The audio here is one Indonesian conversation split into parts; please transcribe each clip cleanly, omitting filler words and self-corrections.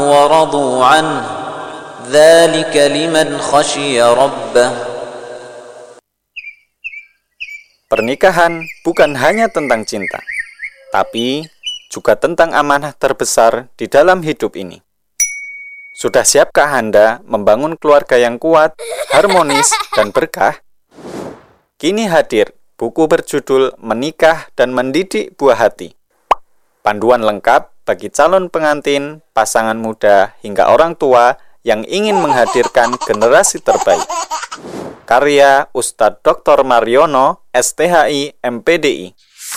ورضوا عنه ذلك لمن خشي ربه. Pernikahan bukan hanya tentang cinta, tapi juga tentang amanah terbesar di dalam hidup ini. Sudah siapkah Anda membangun keluarga yang kuat, harmonis, dan berkah? Kini hadir buku berjudul Menikah dan Mendidik Buah Hati. Panduan lengkap bagi calon pengantin, pasangan muda, hingga orang tua yang ingin menghadirkan generasi terbaik. Karya Ustadz Dr. Mariono, STHI, MPDI.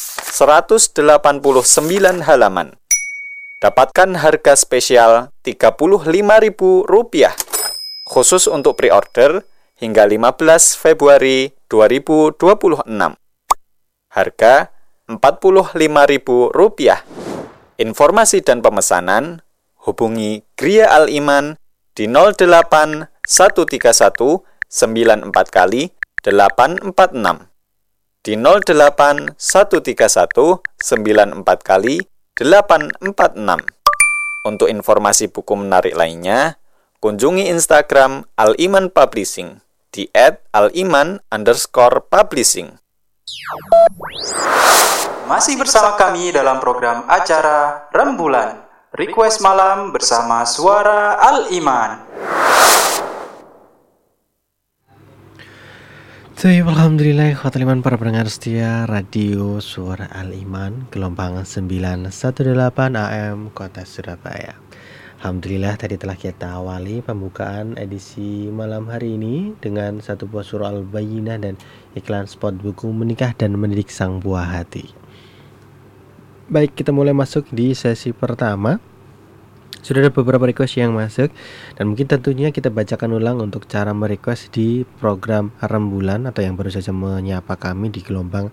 189 halaman. Dapatkan harga spesial Rp35.000 khusus untuk pre-order hingga 15 Februari 2026. Harga Rp45.000. Informasi dan pemesanan hubungi Gria Al-Iman di 08 131 94 kali 846, di 08 131 94 kali 846. Untuk informasi buku menarik lainnya, kunjungi Instagram Al-Iman Publishing di @aliman_publishing. Masih bersama kami dalam program acara Rembulan, Request Malam bersama Suara Al-Iman. Alhamdulillah, khotliman para pendengar setia Radio Suara Al-Iman, gelombang 918 AM Kota Surabaya. Alhamdulillah, tadi telah kita awali pembukaan edisi malam hari ini dengan satu buah surah Al-Bayyinah dan iklan spot buku Menikah dan Mendidik Sang Buah Hati. Baik, kita mulai masuk di sesi pertama. Sudah ada beberapa request yang masuk, dan mungkin tentunya kita bacakan ulang untuk cara merequest di program Rembulan atau yang baru saja menyapa kami di gelombang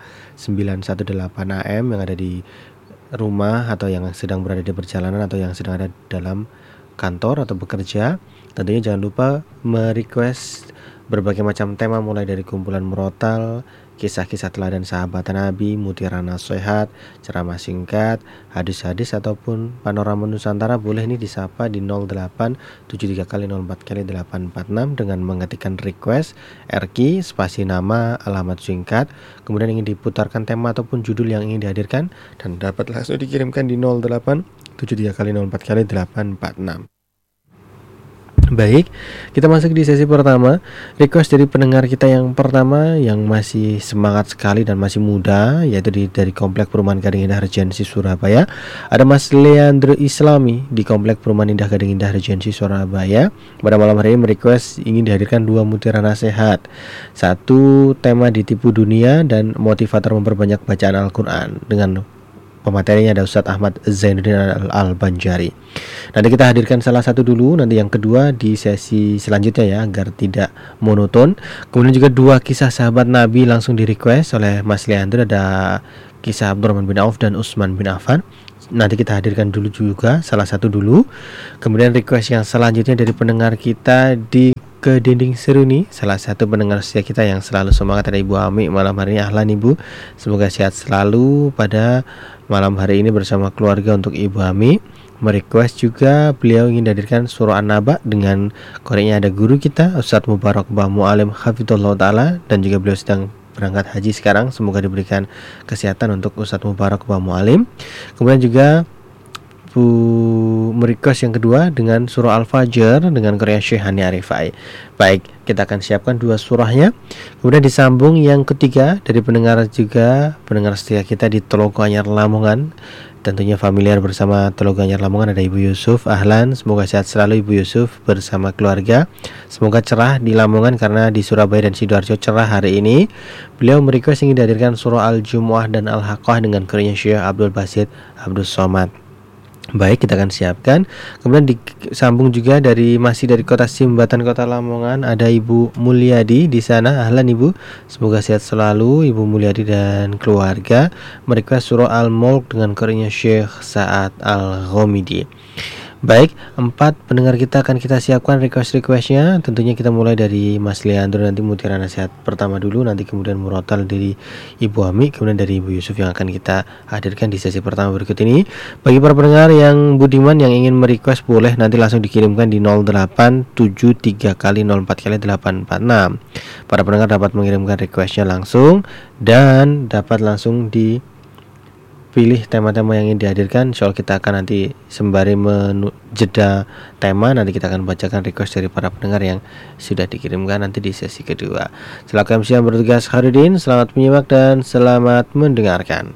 918 AM yang ada di rumah atau yang sedang berada di perjalanan atau yang sedang ada dalam kantor atau bekerja. Tentunya jangan lupa merequest berbagai macam tema, mulai dari kumpulan murotal, kisah-kisah teladan sahabat Nabi, mutiara nasihat, ceramah singkat, hadis-hadis ataupun panorama Nusantara. Boleh nih disapa di 0873 kali 04 kali 846 dengan mengetikkan request RQ spasi nama, alamat singkat, kemudian ingin diputarkan tema ataupun judul yang ingin dihadirkan, dan dapat langsung dikirimkan di 0873 kali 04 kali 846. Baik, kita masuk di sesi pertama. Request dari pendengar kita yang pertama yang masih semangat sekali dan masih muda, yaitu dari Komplek Perumahan Gading Indah Regency Surabaya. Ada Mas Leandro Islami di Komplek Perumahan Indah Gading Indah Regency Surabaya. Pada malam hari ini merequest ingin dihadirkan 2 mutiara nasihat, 1 tema ditipu dunia dan motivator memperbanyak bacaan Al-Quran. Dengan pematerinya ada Ustadz Ahmad Zainuddin Al-Banjari. Nanti kita hadirkan salah satu dulu, nanti yang kedua di sesi selanjutnya ya, agar tidak monoton. Kemudian juga 2 kisah sahabat Nabi langsung di request oleh Mas Leandro. Ada kisah Abdurrahman bin Auf dan Utsman bin Affan. Nanti kita hadirkan dulu juga salah satu dulu. Kemudian request yang selanjutnya dari pendengar kita di ke dinding seru nih, salah satu pendengar setia kita yang selalu semangat, ada Ibu Ami. Malam hari ini ahlan Ibu, semoga sehat selalu pada malam hari ini bersama keluarga. Untuk Ibu Ami merequest juga beliau ingin dihadirkan surah An-Naba dengan koreknya ada guru kita Ustadz Mubarak Mbah Mu'alim Hafidhullah Ta'ala, dan juga beliau sedang berangkat haji sekarang, semoga diberikan kesehatan untuk Ustadz Mubarak Mbah Mu'alim. Kemudian juga Bu merequest yang kedua dengan surah Al-Fajr dengan karya Syekh Hani Arifai. Baik, kita akan siapkan 2 surahnya. Kemudian disambung yang ketiga dari pendengar setia kita di Telogo Anyar Lamongan. Tentunya familiar bersama Telogo Anyar Lamongan, ada Ibu Yusuf. Ahlan, semoga sehat selalu Ibu Yusuf bersama keluarga. Semoga cerah di Lamongan karena di Surabaya dan Sidoarjo cerah hari ini. Beliau merequest ingin dihadirkan surah Al-Jumu'ah dan Al-Haqqah dengan karya Syekh Abdul Basit Abdul Somad. Baik, kita akan siapkan. Kemudian disambung juga masih dari Kota Simbatan, Kota Lamongan, ada Ibu Mulyadi di sana. Ahlan Ibu, semoga sehat selalu Ibu Mulyadi dan keluarga. Mereka surah Al-Mulk dengan koreknya Syekh Sa'ad Al-Ghamidi. Baik, 4 pendengar kita akan kita siapkan request-requestnya. Tentunya kita mulai dari Mas Leandro, nanti mutiara nasihat pertama dulu, nanti kemudian murotal dari Ibu Ami, kemudian dari Ibu Yusuf yang akan kita hadirkan di sesi pertama berikut ini. Bagi para pendengar yang budiman yang ingin merequest, boleh nanti langsung dikirimkan di 0873 kali 04 kali 846. Para pendengar dapat mengirimkan requestnya langsung dan dapat langsung pilih tema-tema yang ingin dihadirkan. Soal kita akan nanti sembari jeda tema, nanti kita akan bacakan request dari para pendengar yang sudah dikirimkan nanti di sesi kedua. Selaku MC yang bertugas Khairudin, selamat menyimak dan selamat mendengarkan.